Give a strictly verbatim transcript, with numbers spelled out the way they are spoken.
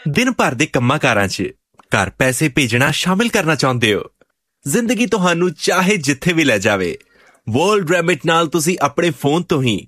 ਦਿਨ ਭਰ ਦੇ ਕੰਮਾਂ ਕਾਰਾਂ 'ਚ ਘਰ ਪੈਸੇ ਭੇਜਣਾ ਸ਼ਾਮਿਲ ਕਰਨਾ ਚਾਹੁੰਦੇ ਹੋ? ਜ਼ਿੰਦਗੀ ਤੁਹਾਨੂੰ ਚਾਹੇ ਜਿੱਥੇ ਵੀ ਲੈ ਜਾਵੇ, ਵਰਲਡ ਰੈਮਿਟ ਨਾਲ ਤੁਸੀਂ ਆਪਣੇ ਫੋਨ ਤੋਂ ਹੀ